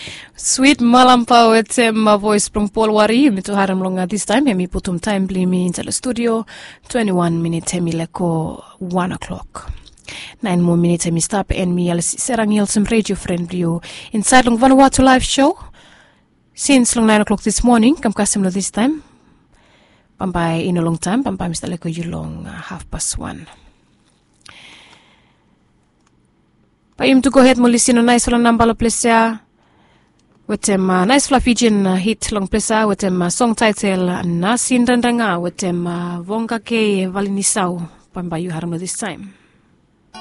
Sweet malam with my voice from Paul Wari mito haram longa this time hemi putum time blimi into the studio 21 minutes hemi leko 1 o'clock 9 more minutes hemi stop and me serang some radio friend you inside long Vanuatu live show since long 9 o'clock this morning kam kasim this time pampai in a long time pampai Mr. Leko you long 1:30 Paim to go ahead mo listen on nice lang nambalo plesya with them nice Fijian hit long plesa with them song title Nasin Randanga with them Vonga ke Valinisau pambayu haram this time.